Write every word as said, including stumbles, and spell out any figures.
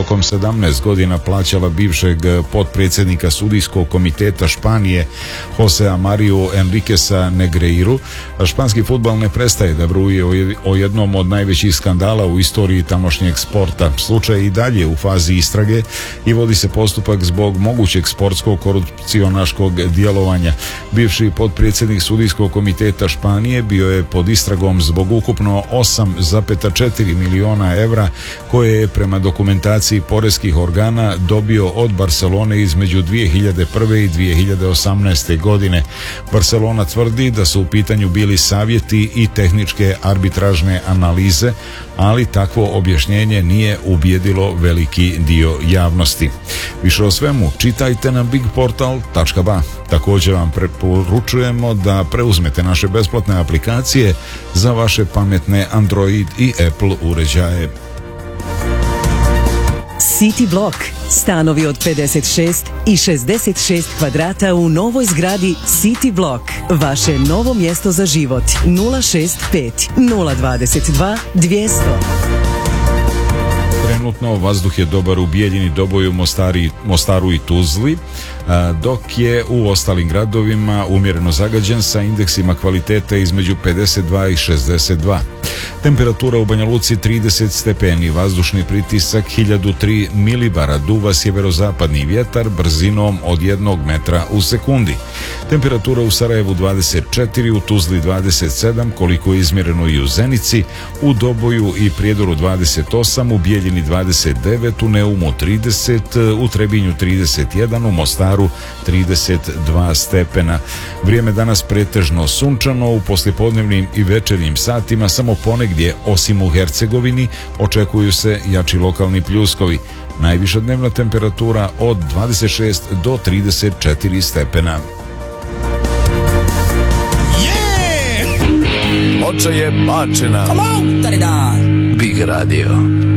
tokom sedamnaest godina plaćala bivšeg potpredsjednika sudijskog komiteta Španije Josea Mariju Enriquesa Negreiru, španski fudbal ne prestaje da bruji o jednom od najvećih skandala u istoriji tamošnjeg sporta. Slučaj je i dalje u fazi istrage i vodi se postupak zbog mogućeg sportskog korupcionaškog djelovanja. Bivši potpredsjednik sudijskog komiteta Španije bio je pod istragom zbog ukupno osam zarez četiri miliona evra koje je prema dokumentaciji poreskih organa dobio od Barcelone između dvije hiljade prve i dvije hiljade osamnaeste. godine. Barcelona tvrdi da su u pitanju bili savjeti i tehničke arbitražne analize, ali takvo objašnjenje nije ubijedilo veliki dio javnosti. Više o svemu čitajte na big portal tačka ba. Također vam preporučujemo da preuzmete naše besplatne aplikacije za vaše pametne Android i Apple uređaje. City Block. Stanovi od pedeset šest i šezdeset šest kvadrata u novoj zgradi City Block. Vaše novo mjesto za život. nula šest pet nula dvadeset dva dvjesto. Trenutno vazduh je dobar u Bijeljini, Doboju, Mostari, Mostaru i Tuzli, dok je u ostalim gradovima umjereno zagađen sa indeksima kvalitete između pedeset dva i šezdeset dva. Temperatura u Banja Luci trideset stepeni, vazdušni pritisak hiljadu tri milibara, duva sjeverozapadni vjetar brzinom od jednog metra u sekundi. Temperatura u Sarajevu dvadeset četiri, u Tuzli dvadeset sedam, koliko je izmjereno i u Zenici, u Doboju i Prijedoru dvadeset osam, u Bijeljini dvadeset devet, u Neumu trideset, u Trebinju trideset jedan, u Mostaru trideset dva stepena. Vrijeme danas pretežno sunčano, u poslijepodnevnim i večernjim satima samo ponegdje, osim u Hercegovini, očekuju se jači lokalni pljuskovi. Najviša dnevna temperatura od dvadeset šest do trideset četiri stepena. Moća je bačena. Big Radio.